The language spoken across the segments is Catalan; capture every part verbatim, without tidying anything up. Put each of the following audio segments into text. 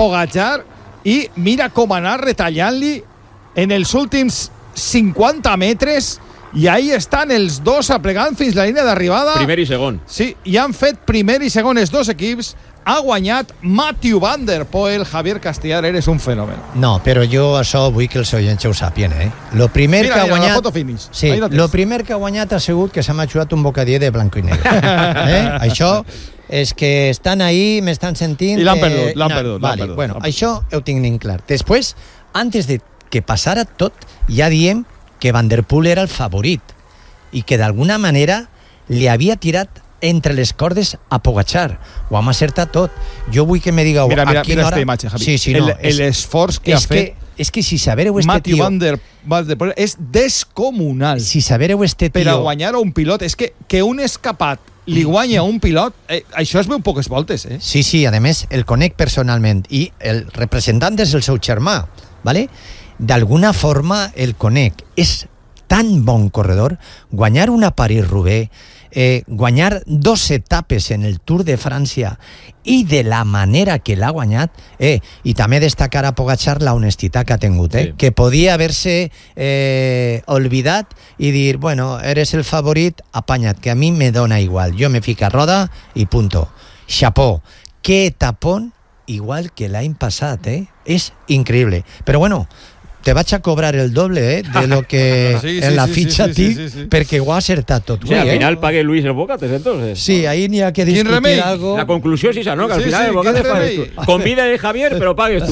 Pogačar i mira com anar retallant-li en els últims cinquanta metres i ahí estan els dos aplegant fins la línia d'arribada. Primer i segon. Sí, i han fet primer i segon els dos equips. Ha guanyat Mathieu van der Poel. Javier Castellar, eres un fenomen. No, però jo això vull que els oients ho sàpien, eh? Lo primer mira, que ha mira, guanyat... la foto finish. Sí, lo primer que ha guanyat ha sigut que s'ha machuat un bocadillo de blanco i negre. eh? Això és que estan ahí, m'estan sentint... I l'han eh, perdut, l'han no, perdut. Vale, perdut bueno, l'han això ho tinc clar. Després, antes de que passara tot, ja diem que Van der Poel era el favorit i que d'alguna manera li havia tirat entre les cordes a Pogačar. Ho hem acertat tot. Jo vull que me digueu... Mira, mira, a quina mira hora... esta imatge, Javi. Sí, sí, no, l'esforç que ha és fet... Que, és que si sabereu este Mathieu tio... van der, van der Poel és descomunal. Si sabereu este tio... Per a guanyar a un pilot, és que, que un escapat li guanya a un pilot, eh, això es veu poques voltes, eh? Sí, sí, a més, el conec personalment i el representant és el seu germà, ¿vale? D'alguna forma el conec. És tan bon corredor, guanyar una París-Roubaix, eh, guanyar dos etapes en el Tour de França i de la manera que l'ha guanyat, eh, i també destacar a Pogačar la honestitat que ha tingut, eh, sí. Que podia haver-se eh, olvidat i dir, bueno, eres el favorit, apanya't, que a mi me dona igual, jo me fico a roda i punto. Chapó, que etapón, igual que l'any passat, eh? És increïble. Però bueno, te vaig a cobrar el doble eh, de lo que sí, sí, en la fitxa sí, sí, sí, sí, sí, sí. Perquè ho ha acertat tot. O sea, al eh? final pague Luis el Bócates, entonces. Sí, ahí ni ha que discutir algo. La conclusió és esa, ¿no? Que al sí, final sí, el Bócates pagues tu. Convida de Javier, però pagues tu.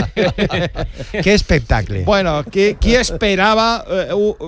Sí. Qué espectacle. Bueno, qui, qui esperava eh,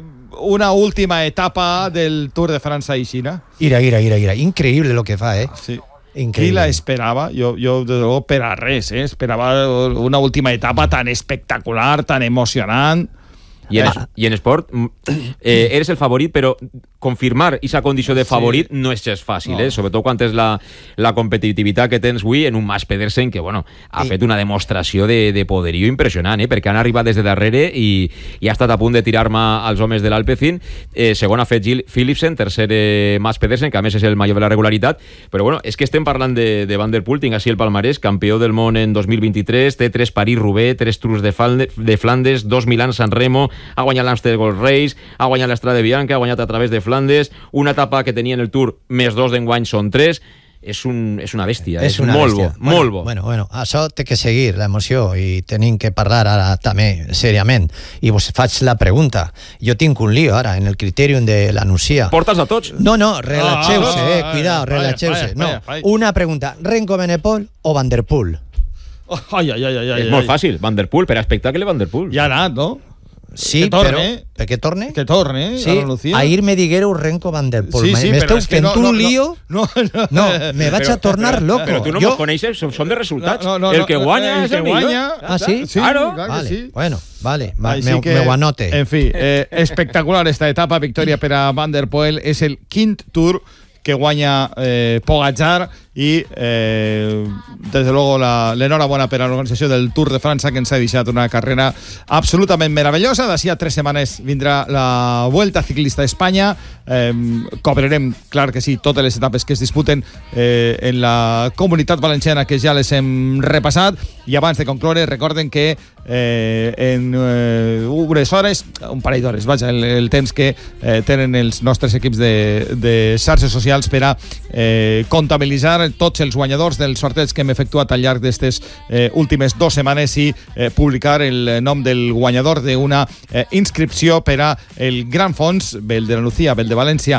una última etapa del Tour de França i Xina? Ira, ira, ira, ira. Increïble lo que fa, eh? Sí. Increïble. Qui la esperava? Jo, jo de debò, per a res, eh? Esperava una última etapa tan espectacular, tan emocionant. I en, Ah. i en esport eh, eres el favorit, però confirmar aquesta condició de favorit sí. no és gens fàcil, no. eh? Sobretot quan és la, la competitivitat que tens avui en un Mats Pedersen que, bueno, ha sí. fet una demostració de, de poderio impressionant, eh? Perquè han arribat des de darrere i, i ha estat a punt de tirar-me als homes de l'Alpecin. Eh, segon ha fet Gil Philipsen, tercer eh, Mats Pedersen, que a més és el major de la regularitat, però bueno, és que estem parlant de, de Van der Poel, tinc així el palmarès, campió del món en dos mil vint-i-tres, té tres París-Roubaix, tres Tours de, Falde, de Flandes, dos Milans-San Remo, ha guanyat l'Amstel Gold Race, ha guanyat l'Estrada Bianca, ha guanyat a través de Flandes, una etapa que tenia en el Tour més dos d'enguany són tres. És, un, és una bèstia, és, és una molt bèstia. bo, bueno, molt bo. Bueno, bueno, això té que seguir, l'emoció, i tenim que parlar ara també, seriament. I vos faig la pregunta. Jo tinc un lío ara en el criteri de la Nucia. Porta'ls a tots? No, no, relaxeu-se, ah, eh, ah, cuidado, vaya, relaxeu-se. vaya, No, vaya, vaya. una pregunta. Renko Benepol o Van der Poel? Oh, ai, ai, ai, ai, és ai, molt ai. fàcil, Van der Poel, per a espectacle Van der Poel. Ja ha anat, no? Sí, que torne, però... Per què torne? Que torne, sí, a la Lucía. ahir me diguéreu Renko Van der Poel. Sí, sí, M'esteu però és que fent no, no, un lío? No, no, no me vaig però, a tornar però, loco. Però tu no jo... mos coneixes, són de resultats. No, no, no, el que guanya el és que el millor. guanya. Ah, sí? Sí, claro. clar vale. que sí. Bueno, vale, va, Així me, que, me ho anote. En fi, eh, espectacular esta etapa, victòria per a Van der Poel, és el quint Tour que guanya eh, Pogačar i eh, des de luego l'enhorabona per a l'organització del Tour de França, que ens ha deixat una carrera absolutament meravellosa. D'ací a tres setmanes vindrà la Vuelta Ciclista a Espanya. Eh, cobrarem, clar que sí, totes les etapes que es disputen eh, en la Comunitat Valenciana, que ja les hem repassat. I abans de concloure, recorden que eh, en eh, unes hores, un parell d'hores, vaja, el, el temps que eh, tenen els nostres equips de, de xarxes socials per a eh, comptabilitzar tots els guanyadors dels sorteig que hem efectuat al llarg d'aquestes eh, últimes dues setmanes i eh, publicar el nom del guanyador d'una eh, inscripció per a el Gran Fons, el de la Nucia, el de València,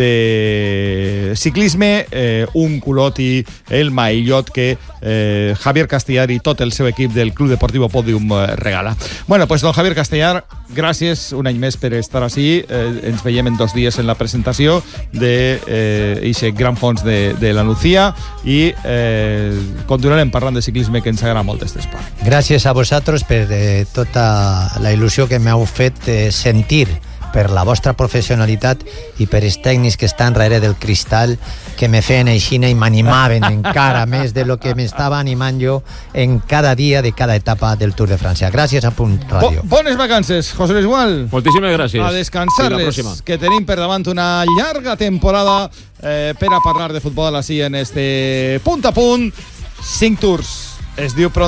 de ciclisme, eh, un culot i el maillot que eh, Javier Castellar i tot el seu equip del Club Deportivo Podium eh, regala. Bueno, pues don Javier Castellar, gràcies un any més per estar així. Eh, ens veiem en dos dies en la presentació de eh, ixe Gran Fons de, de la Nucia i eh, continuarem parlant de ciclisme, que ens agrada molt aquest esport. Gràcies a vosaltres per eh, tota la il·lusió que m'heu fet eh, sentir, per la vostra professionalitat i per els tècnics que estan darrere del cristal, que me feien aixina i m'animaven encara més de lo que m'estava animant jo en cada dia de cada etapa del Tour de França. Gràcies a Punt Ràdio. Bo bones vacances, José Luis Gual. Moltíssimes gràcies. A descansar-les, que tenim per davant una llarga temporada eh, per a parlar de futbol així en este punt a punt. Cinc tours. Es diu pronto.